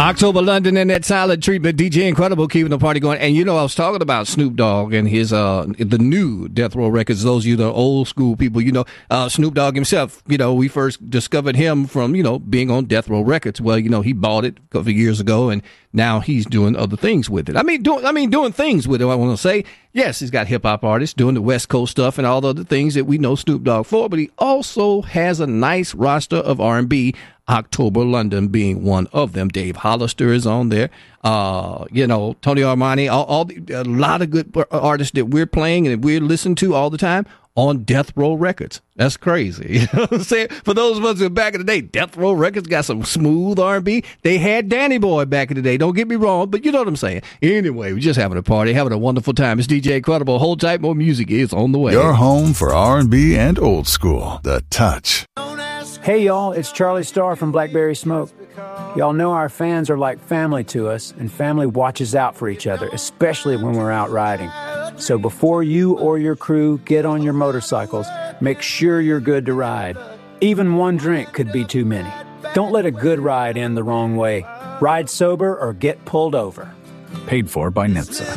October London and that silent treatment. DJ Incredible keeping the party going. And you know, I was talking about Snoop Dogg and his the new Death Row Records. Those of you the old school people, you know, Snoop Dogg himself, you know, we first discovered him from, you know, being on Death Row Records. Well, you know, he bought it a couple of years ago and now he's doing other things with it. Doing things with it, I want to say. Yes, he's got hip hop artists doing the West Coast stuff and all the other things that we know Snoop Dogg for, but he also has a nice roster of R&B, October London being one of them. Dave Hollister is on there. You know, Tony Armani, a lot of good artists that we're playing and we're listening to all the time on Death Row Records. That's crazy. You know what I'm saying? For those of us who are back in the day, Death Row Records got some smooth R&B. They had Danny Boy back in the day. Don't get me wrong, but you know what I'm saying. Anyway, we're just having a party, having a wonderful time. It's DJ Incredible. Hold tight, more music is on the way. Your home for R&B and old school. The Touch. Hey, y'all, it's Charlie Starr from Blackberry Smoke. Y'all know our fans are like family to us, and family watches out for each other, especially when we're out riding. So before you or your crew get on your motorcycles, make sure you're good to ride. Even one drink could be too many. Don't let a good ride end the wrong way. Ride sober or get pulled over. Paid for by NHTSA.